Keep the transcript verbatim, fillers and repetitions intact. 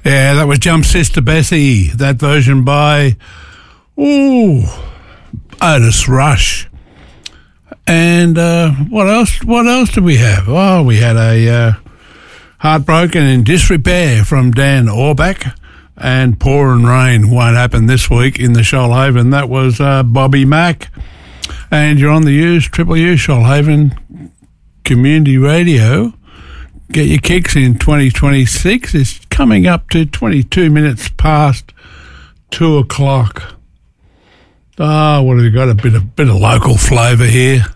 Yeah, that was Jump Sister Bessie. That version by, ooh, Otis Rush. And uh, what else? What else did we have? Oh, we had a uh, Heartbroken in Disrepair from Dan Orbach, and Pouring Rain Won't Happen This Week in the Shoalhaven. That was uh, Bobby Mack. And you're on the U's, Triple U, Shoalhaven Community Radio. Get your kicks in twenty twenty-six. It's coming up to twenty-two minutes past two o'clock. Ah, oh, what have we got? A bit of bit of local flavour here.